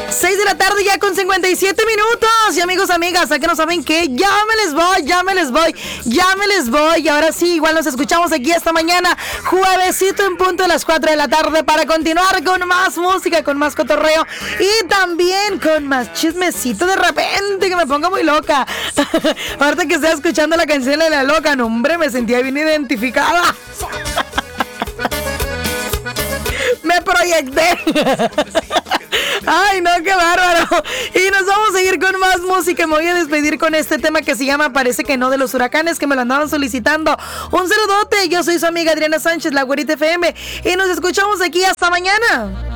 6 de la tarde ya con 57 minutos. Y amigos, amigas, ¿a que no saben qué? Ya me les voy. Y ahora sí, igual nos escuchamos aquí esta mañana, juevesito en punto de las 4 de la tarde, para continuar con más música, con más cotorreo y también con más chismecito de repente, que me ponga muy loca. Ahorita que estoy escuchando la canción de La Loca, no, hombre, me sentía bien identificada. Me proyecté. Ay, no, qué bárbaro. Y nos vamos a seguir con más música. Me voy a despedir con este tema que se llama Parece que no, de Los Huracanes, que me lo andaban solicitando. Un saludote. Yo soy su amiga Adriana Sánchez, la Güerita FM, y nos escuchamos aquí hasta mañana.